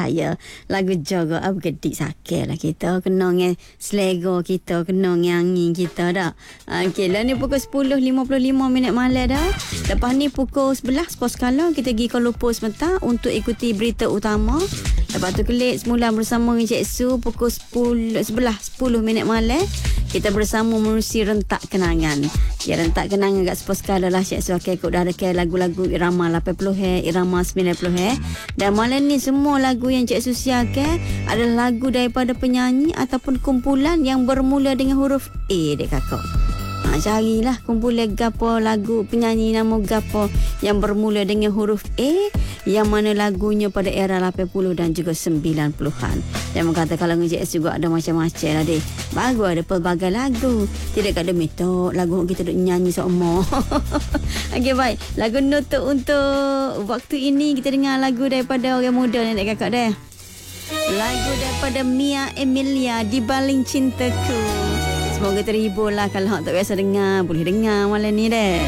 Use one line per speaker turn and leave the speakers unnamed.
saya. Lagu jaga gedik sakit lah kita. Kena dengan selera kita. Kena dengan angin kita dah. Okey, lah ni pukul 10.55 malam dah. Lepas ni pukul 11 pos kala kita pergi Kuala Lumpur sebentar untuk ikuti berita utama. Lepas tu kelik semula bersama dengan Cik Su pukul 10 malam. Kita bersama menerusi rentak kenangan. Ya, rentak kenangan kat sepos kala lah Cik Su akan ikut dah ada lagu-lagu irama 80 irama 90 Dan malam ni semua lagu yang Cik Su siapkan adalah lagu daripada penyanyi ataupun kumpulan yang bermula dengan huruf A dek kakak. Carilah kumpulan gapo lagu penyanyi nama gapo yang bermula dengan huruf A yang mana lagunya pada era 80 dan juga 90-an. Yang mengatakan kalau ngejek juga ada macam-macam lah deh. Bagus ada pelbagai lagu. Tidak ada metode lagu kita duk nyanyi semua. Okey baik. Lagu nutup untuk waktu ini kita dengar lagu daripada orang muda ni dek kakak deh. Lagu daripada Mia Emilia Di Baling Cintaku. Semoga terhibur lah. Kalau tak biasa dengar, boleh dengar malam ni deh.